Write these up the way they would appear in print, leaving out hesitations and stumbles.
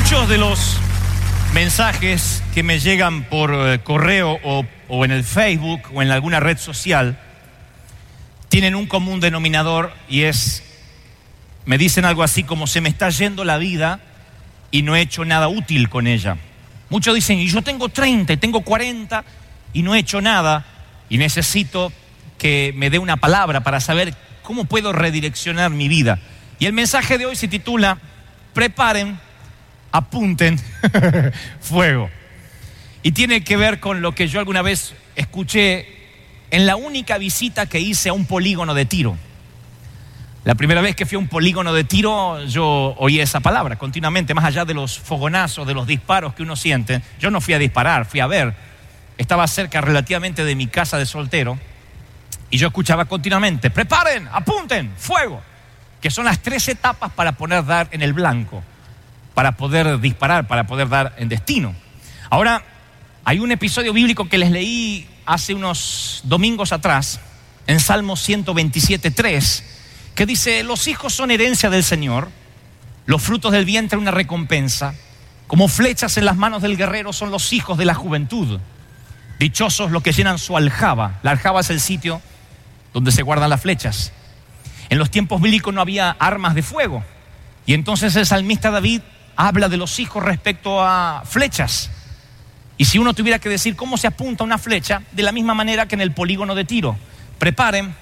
Muchos de los mensajes que me llegan por correo o en el Facebook o en alguna red social tienen un común denominador y me dicen algo así como: se me está yendo la vida y no he hecho nada útil con ella. Muchos dicen: y yo tengo 30 y tengo 40 y no he hecho nada y necesito que me dé una palabra para saber cómo puedo redireccionar mi vida. Y el mensaje de hoy se titula: preparen, apunten, fuego. Y tiene que ver con lo que yo alguna vez escuché en la única visita que hice a un polígono de tiro. La primera vez que fui a un polígono de tiro, yo oí esa palabra continuamente, más allá de los fogonazos, de los disparos que uno siente. Yo no fui a disparar, fui a ver. Estaba cerca relativamente de mi casa de soltero y yo escuchaba continuamente: preparen, apunten, fuego. Que son las 3 etapas para poder dar en el blanco, para poder disparar, para poder dar en destino. Ahora, hay un episodio bíblico que les leí hace unos domingos atrás, en Salmo 127:3, que dice: los hijos son herencia del Señor, los frutos del vientre una recompensa, como flechas en las manos del guerrero son los hijos de la juventud. Dichosos los que llenan su aljaba. La aljaba es el sitio donde se guardan las flechas. En los tiempos bíblicos no había armas de fuego, y entonces el salmista David habla de los hijos respecto a flechas. Y si uno tuviera que decir cómo se apunta una flecha, de la misma manera que en el polígono de tiro: preparen,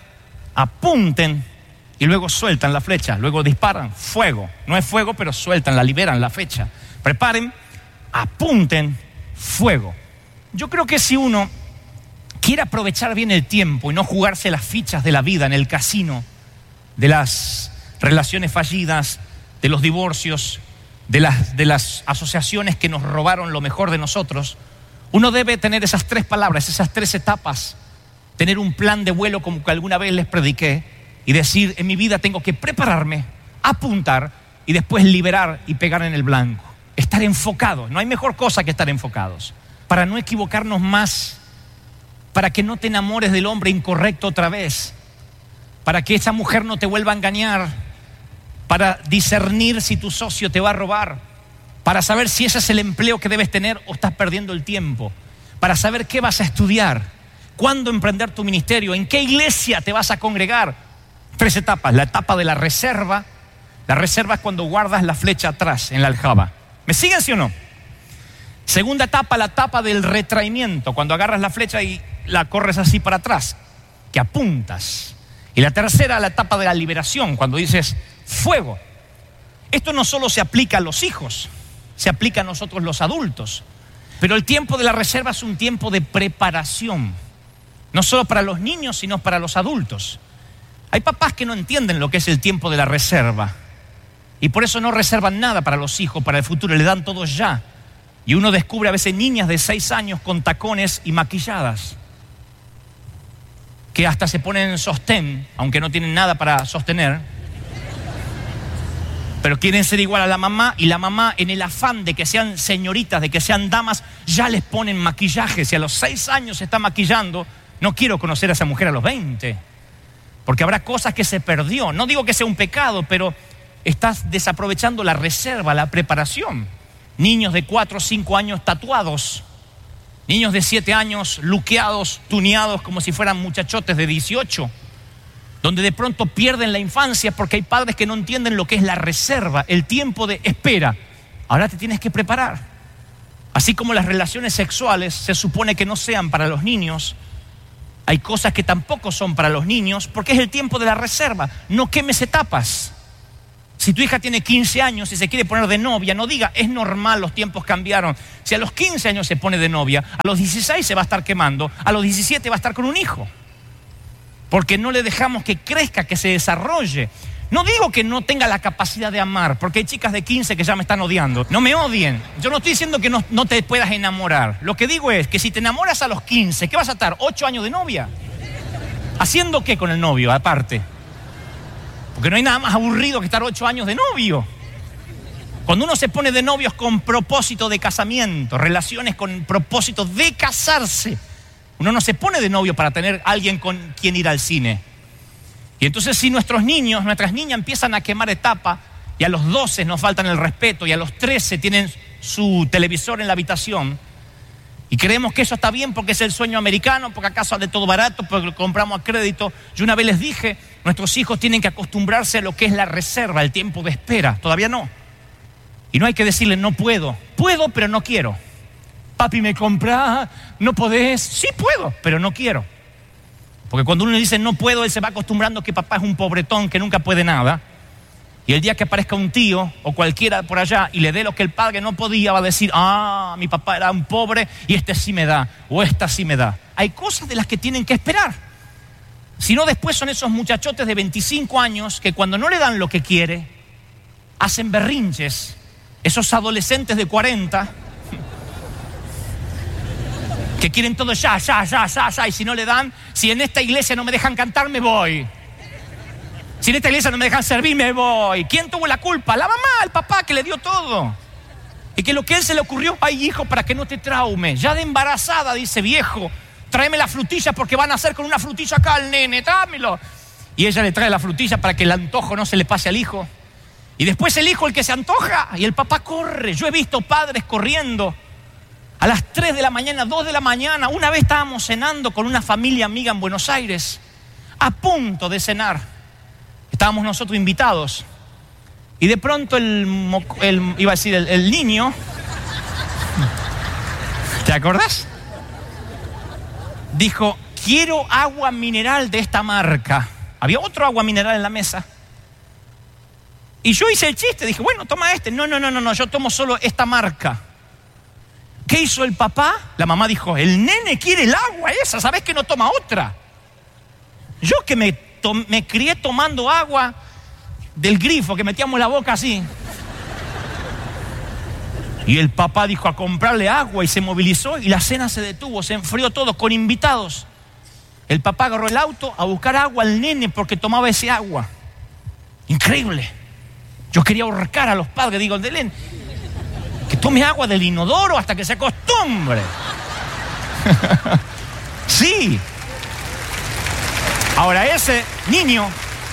apunten y luego sueltan la flecha, luego disparan, fuego. No es fuego, pero sueltan, la liberan la flecha. Preparen, apunten, fuego. Yo creo que si uno quiere aprovechar bien el tiempo y no jugarse las fichas de la vida en el casino, de las relaciones fallidas, de los divorcios, de las asociaciones que nos robaron lo mejor de nosotros, uno debe tener esas 3 palabras, esas 3 etapas, tener un plan de vuelo como que alguna vez les prediqué, y decir: en mi vida tengo que prepararme, apuntar y después liberar y pegar en el blanco. Estar enfocados. No hay mejor cosa que estar enfocados, para no equivocarnos más, para que no te enamores del hombre incorrecto otra vez, para que esa mujer no te vuelva a engañar, para discernir si tu socio te va a robar, para saber si ese es el empleo que debes tener o estás perdiendo el tiempo, para saber qué vas a estudiar, cuándo emprender tu ministerio, en qué iglesia te vas a congregar. 3 etapas. La etapa de la reserva. La reserva es cuando guardas la flecha atrás en la aljaba. ¿Me siguen, sí o no? Segunda etapa, la etapa del retraimiento, cuando agarras la flecha y la corres así para atrás, que apuntas. Y la tercera, la etapa de la liberación, cuando dices: fuego. Esto no solo se aplica a los hijos, se aplica a nosotros los adultos. Pero el tiempo de la reserva es un tiempo de preparación, no solo para los niños, sino para los adultos. Hay papás que no entienden lo que es el tiempo de la reserva y por eso no reservan nada para los hijos, para el futuro, le dan todo ya. Y uno descubre a veces niñas de 6 años con tacones y maquilladas, que hasta se ponen sostén, aunque no tienen nada para sostener, pero quieren ser igual a la mamá, y la mamá, en el afán de que sean señoritas, de que sean damas, ya les ponen maquillaje. Si a los 6 años se está maquillando, no quiero conocer a esa mujer a los 20, porque habrá cosas que se perdió. No digo que sea un pecado, pero estás desaprovechando la reserva, la preparación. Niños de 4 o 5 años tatuados, niños de 7 años luqueados, tuneados como si fueran muchachotes de 18, donde de pronto pierden la infancia porque hay padres que no entienden lo que es la reserva, el tiempo de espera. Ahora te tienes que preparar. Así como las relaciones sexuales se supone que no sean para los niños, hay cosas que tampoco son para los niños porque es el tiempo de la reserva. No quemes etapas. Si tu hija tiene 15 años y se quiere poner de novia, no diga: es normal, los tiempos cambiaron. Si a los 15 años se pone de novia, a los 16 se va a estar quemando, a los 17 va a estar con un hijo. Porque no le dejamos que crezca, que se desarrolle. No digo que no tenga la capacidad de amar, porque hay chicas de 15 que ya me están odiando. No me odien. Yo no estoy diciendo que no te puedas enamorar. Lo que digo es que si te enamoras a los 15, ¿qué vas a estar? 8 años de novia. ¿Haciendo qué con el novio aparte? Porque no hay nada más aburrido que estar 8 años de novio. Cuando uno se pone de novios con propósito de casamiento, relaciones con propósito de casarse, uno no se pone de novio para tener alguien con quien ir al cine. Y entonces si nuestros niños, nuestras niñas empiezan a quemar etapa y a los 12 nos faltan el respeto, y a los 13 tienen su televisor en la habitación, y creemos que eso está bien porque es el sueño americano, porque acá sale todo barato, porque lo compramos a crédito. Yo una vez les dije, nuestros hijos tienen que acostumbrarse a lo que es la reserva, el tiempo de espera. Todavía no. Y no hay que decirle no puedo. Puedo, pero no quiero. Papi, ¿me compras? ¿No podés? Sí puedo, pero no quiero. Porque cuando uno le dice no puedo, él se va acostumbrando que papá es un pobretón que nunca puede nada. Y el día que aparezca un tío o cualquiera por allá y le dé lo que el padre no podía, va a decir, mi papá era un pobre y este sí me da, o esta sí me da. Hay cosas de las que tienen que esperar. Si no, después son esos muchachotes de 25 años que cuando no le dan lo que quiere, hacen berrinches. Esos adolescentes de 40 que quieren todo ya, y si no le dan, si en esta iglesia no me dejan cantar, me voy. Si en esta iglesia no me dejan servir, me voy. ¿Quién tuvo la culpa? La mamá, el papá que le dio todo. Y que lo que a él se le ocurrió, ay hijo, para que no te traume. Ya de embarazada dice, viejo, tráeme la frutilla porque van a hacer con una frutilla acá al nene, tráemelo. Y ella le trae la frutilla para que el antojo no se le pase al hijo. Y después el hijo el que se antoja y el papá corre. Yo he visto padres corriendo a las 3 de la mañana, 2 de la mañana. Una vez estábamos cenando con una familia amiga en Buenos Aires, a punto de cenar. Estábamos nosotros invitados y de pronto el niño, ¿te acordás? Dijo, quiero agua mineral de esta marca. Había otro agua mineral en la mesa. Y yo hice el chiste, dije, bueno, toma este. No, yo tomo solo esta marca. ¿Qué hizo el papá? La mamá dijo, el nene quiere el agua esa, ¿sabés que no toma otra? Yo que me crié tomando agua del grifo, que metíamos la boca así. Y el papá dijo a comprarle agua y se movilizó y la cena se detuvo, se enfrió todo, con invitados. El papá agarró el auto a buscar agua al nene porque tomaba ese agua. Increíble. Yo quería ahorcar a los padres, digo, Delén, que tome agua del inodoro hasta que se acostumbre. Sí. Ahora ese niño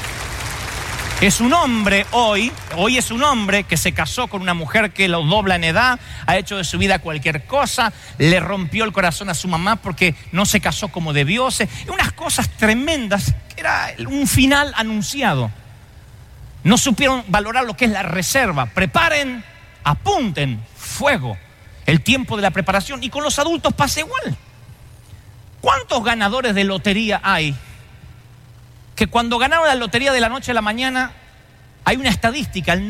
es un hombre hoy es un hombre que se casó con una mujer que lo dobla en edad, ha hecho de su vida cualquier cosa, le rompió el corazón a su mamá porque no se casó como debió, unas cosas tremendas, que era un final anunciado. No supieron valorar lo que es la reserva. Preparen, apunten, fuego, el tiempo de la preparación. Y con los adultos pasa igual. ¿Cuántos ganadores de lotería hay? Que cuando ganaron la lotería de la noche a la mañana, hay una estadística, el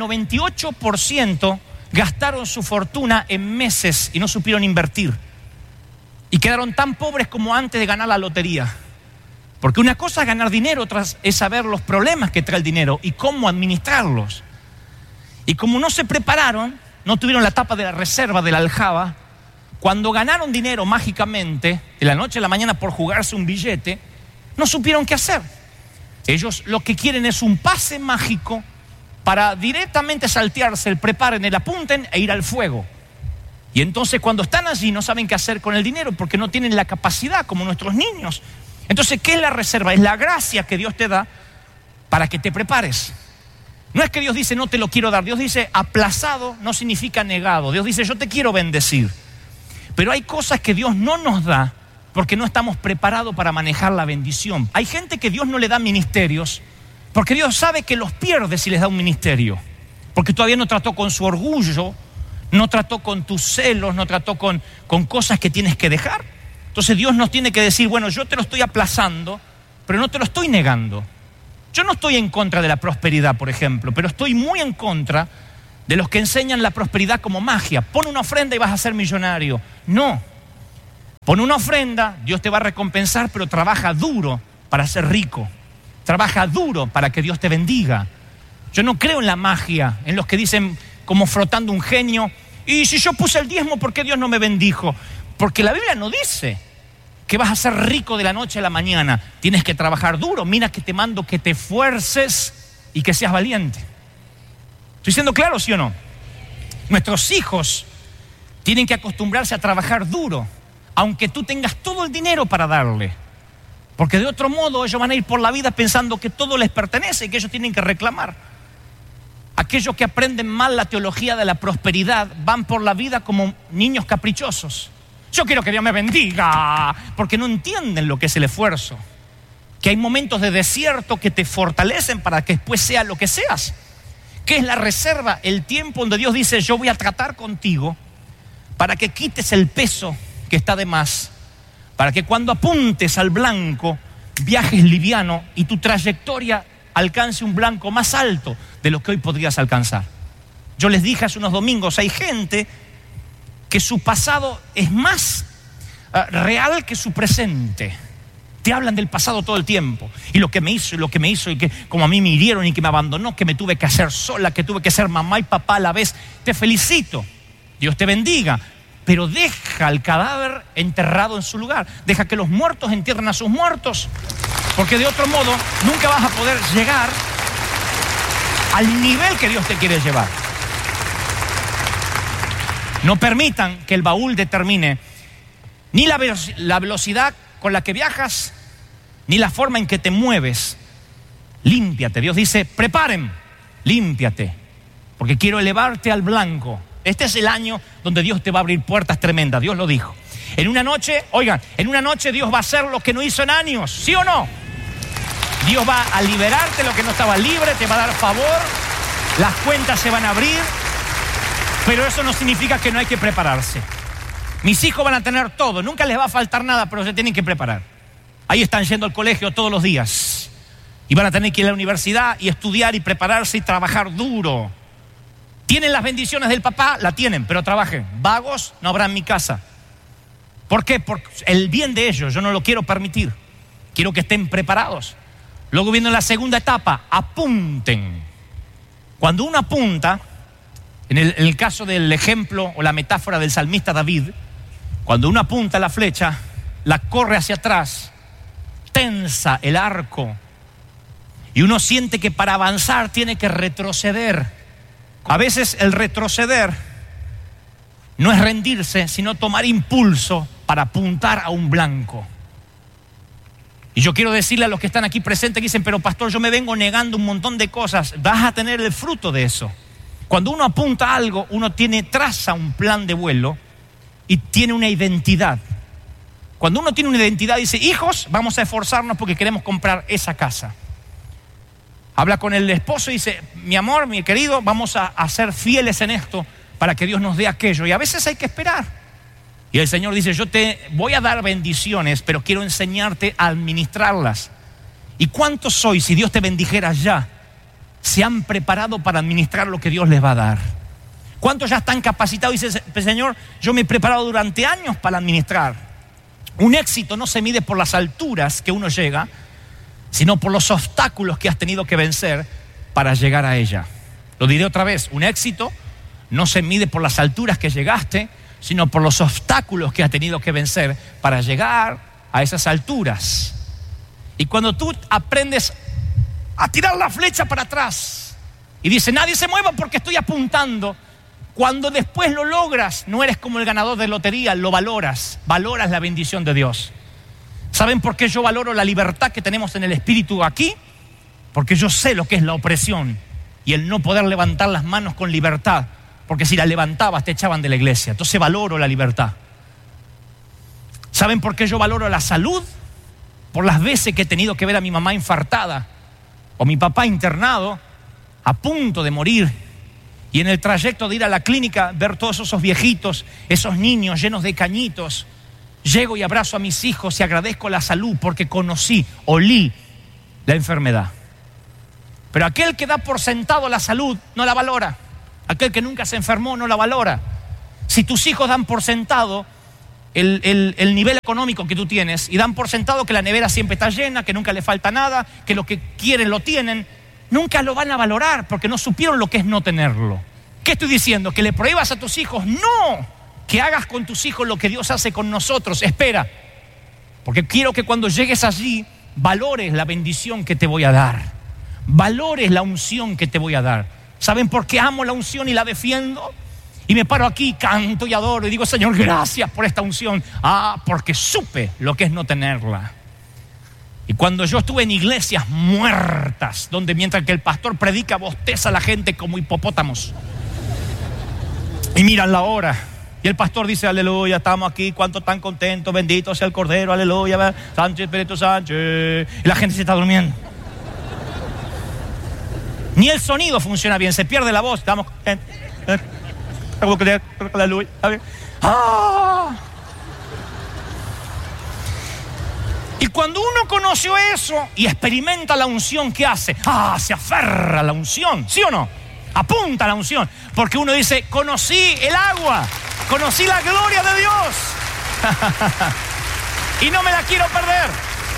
98% gastaron su fortuna en meses y no supieron invertir. Y quedaron tan pobres como antes de ganar la lotería. Porque una cosa es ganar dinero, otra es saber los problemas que trae el dinero y cómo administrarlos. Y como no se prepararon, no tuvieron la tapa de la reserva de la aljaba, cuando ganaron dinero mágicamente, de la noche a la mañana por jugarse un billete, no supieron qué hacer. Ellos lo que quieren es un pase mágico para directamente saltearse el preparen, el apunten e ir al fuego. Y entonces cuando están allí no saben qué hacer con el dinero porque no tienen la capacidad como nuestros niños. Entonces, ¿qué es la reserva? Es la gracia que Dios te da para que te prepares. No es que Dios dice no te lo quiero dar. Dios dice aplazado no significa negado. Dios dice yo te quiero bendecir. Pero hay cosas que Dios no nos da porque no estamos preparados para manejar la bendición. Hay gente que Dios no le da ministerios porque Dios sabe que los pierde si les da un ministerio. Porque todavía no trató con su orgullo, no trató con tus celos, no trató con cosas que tienes que dejar. Entonces Dios nos tiene que decir, bueno, yo te lo estoy aplazando, pero no te lo estoy negando. Yo no estoy en contra de la prosperidad, por ejemplo, pero estoy muy en contra de los que enseñan la prosperidad como magia. Pon una ofrenda y vas a ser millonario. No. Pon una ofrenda, Dios te va a recompensar, pero trabaja duro para ser rico. Trabaja duro para que Dios te bendiga. Yo no creo en la magia, en los que dicen como frotando un genio, y si yo puse el diezmo, ¿por qué Dios no me bendijo? Porque la Biblia no dice que vas a ser rico de la noche a la mañana. Tienes que trabajar duro. Mira que te mando que te esfuerces y que seas valiente. ¿Estoy siendo claro, sí o no? Nuestros hijos tienen que acostumbrarse a trabajar duro, aunque tú tengas todo el dinero para darle. Porque de otro modo ellos van a ir por la vida pensando que todo les pertenece y que ellos tienen que reclamar. aquellos que aprenden mal la teología de la prosperidad van por la vida como niños caprichosos. Yo quiero que Dios me bendiga, porque no entienden lo que es el esfuerzo. Que hay momentos de desierto que te fortalecen para que después seas lo que seas. ¿Qué es la reserva? El tiempo donde Dios dice, yo voy a tratar contigo para que quites el peso que está de más, para que cuando apuntes al blanco viajes liviano y tu trayectoria alcance un blanco más alto de lo que hoy podrías alcanzar. Yo les dije hace unos domingos, hay gente que su pasado es más real que su presente. Te hablan del pasado todo el tiempo, y lo que me hizo, y que como a mí me hirieron y que me abandonó, que me tuve que hacer sola, que tuve que ser mamá y papá a la vez. Te felicito, Dios te bendiga, pero deja el cadáver enterrado en su lugar. Deja que los muertos entierren a sus muertos, porque de otro modo nunca vas a poder llegar al nivel que Dios te quiere llevar. No permitan que el baúl determine ni la velocidad con la que viajas, ni la forma en que te mueves. Límpiate. Dios dice, preparen, límpiate, porque quiero elevarte al blanco. Este es el año donde Dios te va a abrir puertas tremendas. Dios lo dijo. En una noche, oigan, en una noche Dios va a hacer lo que no hizo en años, ¿sí o no? Dios va a liberarte lo que no estaba libre, te va a dar favor, las cuentas se van a abrir, pero eso no significa que no hay que prepararse. Mis hijos van a tener todo, nunca les va a faltar nada, pero se tienen que preparar. Ahí están yendo al colegio todos los días y van a tener que ir a la universidad y estudiar y prepararse y trabajar duro. ¿Tienen las bendiciones del papá? La tienen, pero trabajen. Vagos no habrá en mi casa. ¿Por qué? Por el bien de ellos, yo no lo quiero permitir. Quiero que estén preparados. Luego viene la segunda etapa, apunten. Cuando uno apunta, en el caso del ejemplo o la metáfora del salmista David, cuando uno apunta la flecha, la corre hacia atrás, tensa el arco, y uno siente que para avanzar tiene que retroceder. A veces el retroceder no es rendirse, sino tomar impulso para apuntar a un blanco. Y yo quiero decirle a los que están aquí presentes que dicen, pero pastor, yo me vengo negando un montón de cosas. Vas a tener el fruto de eso. Cuando uno apunta a algo, uno traza un plan de vuelo y tiene una identidad. Cuando uno tiene una identidad, dice, hijos, vamos a esforzarnos porque queremos comprar esa casa. Habla con el esposo y dice, mi amor, mi querido, vamos a ser fieles en esto para que Dios nos dé aquello. Y a veces hay que esperar. Y el Señor dice, yo te voy a dar bendiciones, pero quiero enseñarte a administrarlas. ¿Y cuántos sois, si Dios te bendijera ya, se han preparado para administrar lo que Dios les va a dar? ¿Cuántos ya están capacitados y dicen, Señor, yo me he preparado durante años para administrar? Un éxito no se mide por las alturas que uno llega, sino por los obstáculos que has tenido que vencer para llegar a ella. Lo diré otra vez, un éxito no se mide por las alturas que llegaste, sino por los obstáculos que has tenido que vencer para llegar a esas alturas. Y cuando tú aprendes a tirar la flecha para atrás y dices, nadie se mueva porque estoy apuntando, cuando después lo logras, no eres como el ganador de lotería, lo valoras la bendición de Dios. ¿Saben por qué yo valoro la libertad que tenemos en el espíritu aquí? Porque yo sé lo que es la opresión y el no poder levantar las manos con libertad, porque si la levantabas te echaban de la iglesia. Entonces valoro la libertad. ¿Saben por qué yo valoro la salud? Por las veces que he tenido que ver a mi mamá infartada o mi papá internado a punto de morir, y en el trayecto de ir a la clínica ver todos esos viejitos, esos niños llenos de cañitos. Llego y abrazo a mis hijos y agradezco la salud porque olí la enfermedad. Pero aquel que da por sentado la salud no la valora. Aquel que nunca se enfermó no la valora. Si tus hijos dan por sentado el nivel económico que tú tienes y dan por sentado que la nevera siempre está llena, que nunca le falta nada, que lo que quieren lo tienen, nunca lo van a valorar porque no supieron lo que es no tenerlo. ¿Qué estoy diciendo? ¿Que le prohíbas a tus hijos? No. Que hagas con tus hijos lo que Dios hace con nosotros. Espera, porque quiero que cuando llegues allí valores la bendición que te voy a dar, valores la unción que te voy a dar. ¿Saben por qué amo la unción y la defiendo? Y me paro aquí, canto y adoro y digo, Señor, gracias por esta unción. Porque supe lo que es no tenerla. Y cuando yo estuve en iglesias muertas, donde mientras que el pastor predica, bosteza a la gente como hipopótamos. Y miran la hora. Y el pastor dice, aleluya, estamos aquí, cuánto tan contentos, bendito sea el Cordero, aleluya, Sánchez, Espíritu Sánchez. Y la gente se está durmiendo. Ni el sonido funciona bien, se pierde la voz. Estamos aleluya. ¡Ah! Y cuando uno conoció eso y experimenta la unción, ¿qué hace? Se aferra a la unción, ¿sí o no? Apunta a la unción, porque uno dice, conocí el agua, conocí la gloria de Dios y no me la quiero perder.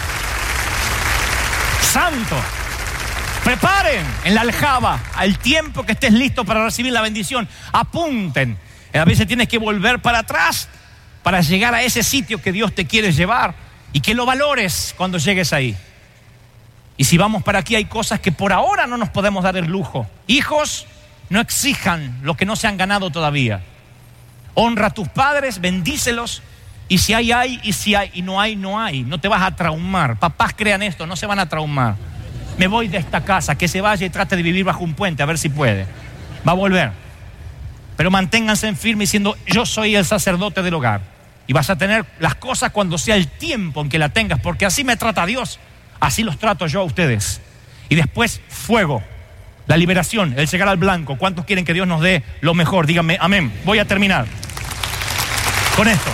Santo, preparen en la aljaba al tiempo que estés listo para recibir la bendición. Apunten. A veces tienes que volver para atrás para llegar a ese sitio que Dios te quiere llevar y que lo valores cuando llegues ahí. Y si vamos para aquí, hay cosas que por ahora no nos podemos dar el lujo. Hijos, no exijan lo que no se han ganado todavía. Honra a tus padres, bendícelos. Y si hay, y si hay, y no hay, no hay. No te vas a traumar. Papás, crean esto, no se van a traumar. Me voy de esta casa, que se vaya y trate de vivir bajo un puente, a ver si puede. Va a volver. Pero manténganse en firme diciendo, yo soy el sacerdote del hogar. Y vas a tener las cosas cuando sea el tiempo en que la tengas, porque así me trata Dios. Así los trato yo a ustedes. Y después, fuego, la liberación, el llegar al blanco. ¿Cuántos quieren que Dios nos dé lo mejor? Díganme amén. Voy a terminar con esto.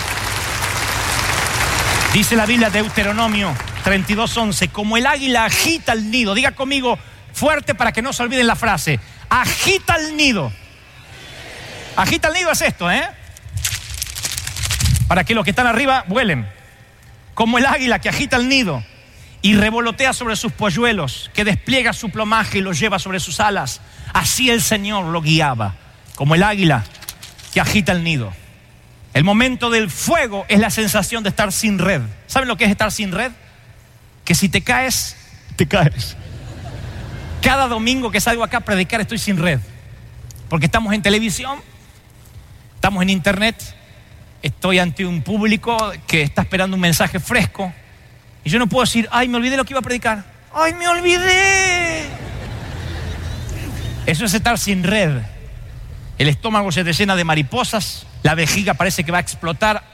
Dice la Biblia, Deuteronomio 32:11, como el águila agita el nido. Diga conmigo fuerte para que no se olviden la frase. Agita el nido. Agita el nido es esto, para que los que están arriba vuelen. Como el águila que agita el nido y revolotea sobre sus polluelos, que despliega su plumaje y los lleva sobre sus alas. Así el Señor lo guiaba, como el águila que agita el nido. El momento del fuego es la sensación de estar sin red. ¿Saben lo que es estar sin red? Que si te caes, te caes. Cada domingo que salgo acá a predicar estoy sin red. Porque estamos en televisión, estamos en internet, estoy ante un público que está esperando un mensaje fresco. Y yo no puedo decir, ay, me olvidé lo que iba a predicar. Ay, me olvidé. Eso es estar sin red. El estómago se te llena de mariposas, la vejiga parece que va a explotar,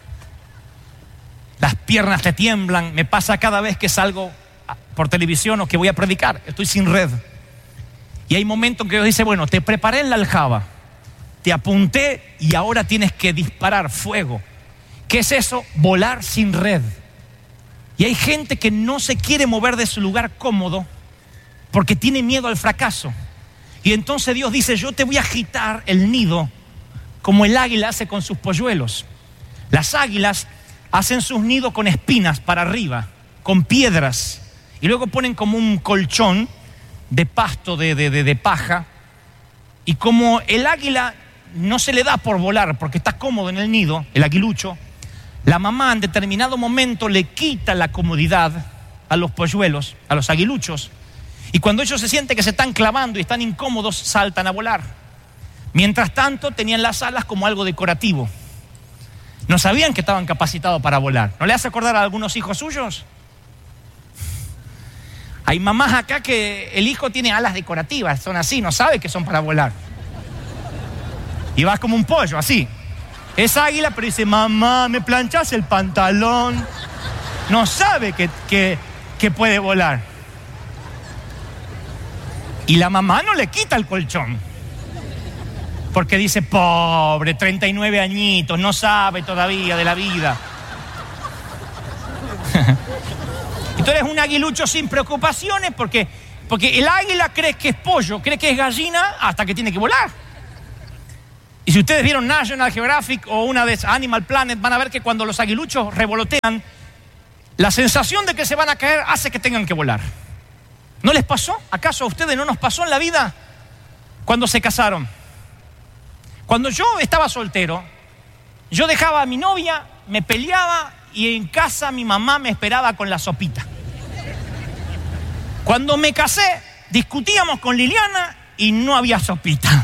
las piernas te tiemblan. Me pasa cada vez que salgo por televisión o que voy a predicar, estoy sin red. Y hay momentos en que Dios dice, bueno, te preparé en la aljaba, te apunté y ahora tienes que disparar fuego. ¿Qué es eso? Volar sin red. Y hay gente que no se quiere mover de su lugar cómodo porque tiene miedo al fracaso. Y entonces Dios dice, yo te voy a agitar el nido como el águila hace con sus polluelos. Las águilas hacen sus nidos con espinas para arriba, con piedras. Y luego ponen como un colchón de pasto, de paja. Y como el águila no se le da por volar porque está cómodo en el nido, el aguilucho, la mamá en determinado momento le quita la comodidad a los polluelos, a los aguiluchos, y cuando ellos se sienten que se están clavando y están incómodos, saltan a volar. Mientras tanto, tenían las alas como algo decorativo. No sabían que estaban capacitados para volar. ¿No le hace acordar a algunos hijos suyos? Hay mamás acá que el hijo tiene alas decorativas, son así, no sabe que son para volar. Y vas como un pollo, así. Es águila, pero dice, mamá, ¿me planchás el pantalón? No sabe que puede volar. Y la mamá no le quita el colchón. Porque dice, pobre, 39 añitos, no sabe todavía de la vida. Y tú eres un aguilucho sin preocupaciones porque el águila cree que es pollo, cree que es gallina hasta que tiene que volar. Y si ustedes vieron National Geographic o una de Animal Planet, van a ver que cuando los aguiluchos revolotean, la sensación de que se van a caer hace que tengan que volar. ¿No les pasó? ¿Acaso a ustedes no nos pasó en la vida cuando se casaron? Cuando yo estaba soltero, yo dejaba a mi novia, me peleaba y en casa mi mamá me esperaba con la sopita. Cuando me casé, discutíamos con Liliana y no había sopita.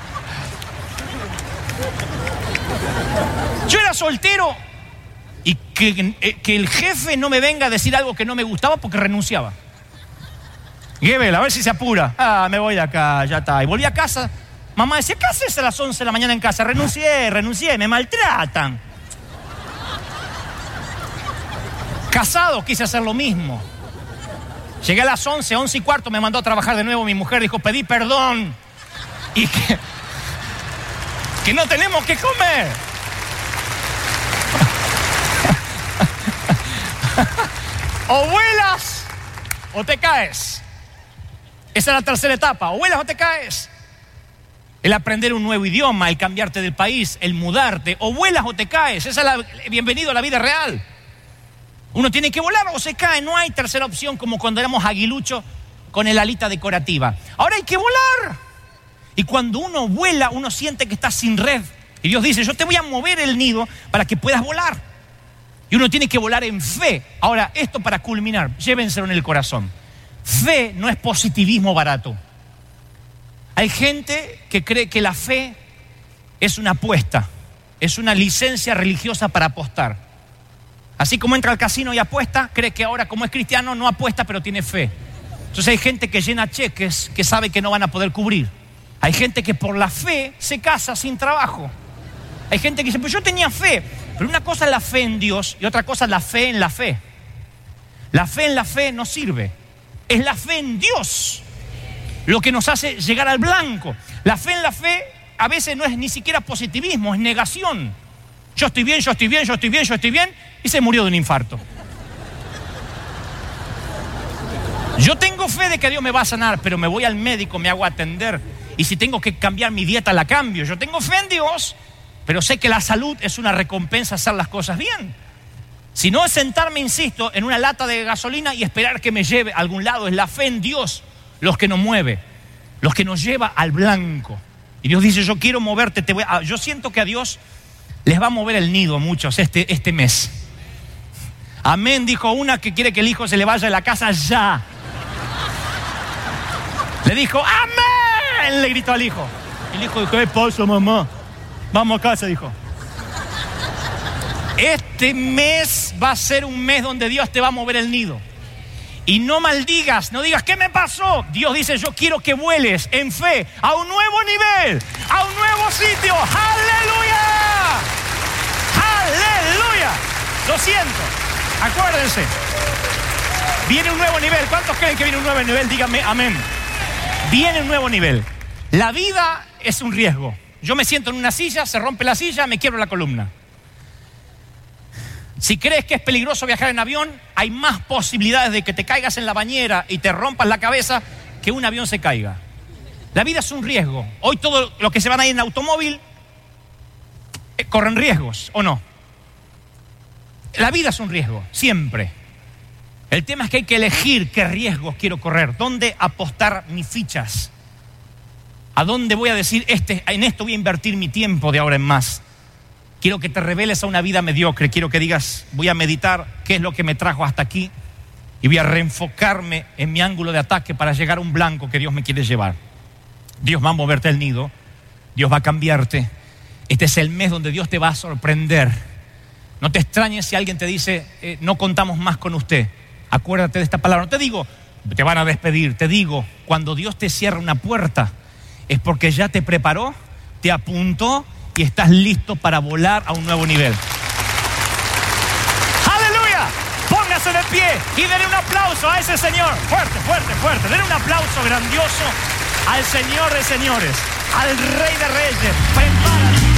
Yo era soltero y que el jefe no me venga a decir algo que no me gustaba porque renunciaba. Gebel, a ver si se apura. Me voy acá, ya está. Y volví a casa. Mamá decía, ¿qué haces a las 11 de la mañana en casa? Renuncié, me maltratan. Casado, quise hacer lo mismo. Llegué a las 11 y cuarto, me mandó a trabajar de nuevo. Mi mujer dijo, pedí perdón. Y que no tenemos que comer. O vuelas o te caes. Esa es la tercera etapa. O vuelas o te caes. El aprender un nuevo idioma, el cambiarte del país, el mudarte. O vuelas o te caes. Esa es bienvenido a la vida real. Uno tiene que volar o se cae. No hay tercera opción como cuando éramos aguiluchos con el alita decorativa. Ahora hay que volar. Y cuando uno vuela, uno siente que está sin red. Y Dios dice, yo te voy a mover el nido para que puedas volar. Y uno tiene que volar en fe. Ahora, esto para culminar, llévenselo en el corazón. Fe no es positivismo barato. Hay gente que cree que la fe es una apuesta, es una licencia religiosa para apostar. Así como entra al casino y apuesta, cree que ahora como es cristiano no apuesta pero tiene fe. Entonces hay gente que llena cheques que sabe que no van a poder cubrir. Hay gente que por la fe se casa sin trabajo. Hay gente que dice, pues yo tenía fe. Pero una cosa es la fe en Dios y otra cosa es la fe en la fe. La fe en la fe no sirve. Es la fe en Dios lo que nos hace llegar al blanco. La fe en la fe a veces no es ni siquiera positivismo, es negación. Yo estoy bien, yo estoy bien, yo estoy bien, yo estoy bien, y se murió de un infarto. Yo tengo fe de que Dios me va a sanar, pero me voy al médico, me hago atender, y si tengo que cambiar mi dieta, la cambio. Yo tengo fe en Dios, pero sé que la salud es una recompensa hacer las cosas bien. Si no es sentarme, insisto, en una lata de gasolina y esperar que me lleve a algún lado. Es la fe en Dios los que nos mueve, los que nos lleva al blanco. Y Dios dice, yo quiero moverte. Yo siento que a Dios les va a mover el nido a muchos este mes. Amén, dijo una que quiere que el hijo se le vaya de la casa ya. Le dijo, amén, le gritó al hijo. El hijo dijo, ¿qué pasa, mamá? Vamos a casa, dijo. Este mes va a ser un mes donde Dios te va a mover el nido. Y no maldigas, no digas, ¿qué me pasó? Dios dice, yo quiero que vueles en fe a un nuevo nivel, a un nuevo sitio. ¡Aleluya! ¡Aleluya! Lo siento, acuérdense. Viene un nuevo nivel. ¿Cuántos creen que viene un nuevo nivel? Díganme amén. Viene un nuevo nivel. La vida es un riesgo. Yo me siento en una silla, se rompe la silla, me quiebro la columna. Si crees que es peligroso viajar en avión, hay más posibilidades de que te caigas en la bañera y te rompas la cabeza que un avión se caiga. La vida es un riesgo. Hoy todos los que se van a ir en automóvil corren riesgos, ¿o no? La vida es un riesgo, siempre. El tema es que hay que elegir qué riesgos quiero correr, dónde apostar mis fichas, a dónde voy a decir, en esto voy a invertir mi tiempo de ahora en más. Quiero que te reveles a una vida mediocre. Quiero que digas, voy a meditar qué es lo que me trajo hasta aquí y voy a reenfocarme en mi ángulo de ataque para llegar a un blanco que Dios me quiere llevar. Dios va a moverte el nido. Dios va a cambiarte. Este es el mes donde Dios te va a sorprender. No te extrañes si alguien te dice, no contamos más con usted. Acuérdate de esta palabra. No te digo, te van a despedir. Te digo, cuando Dios te cierra una puerta, es porque ya te preparó, te apuntó y estás listo para volar a un nuevo nivel. ¡Aleluya! Póngase de pie y denle un aplauso a ese Señor. Fuerte, fuerte, fuerte. Denle un aplauso grandioso al Señor de señores, al Rey de reyes.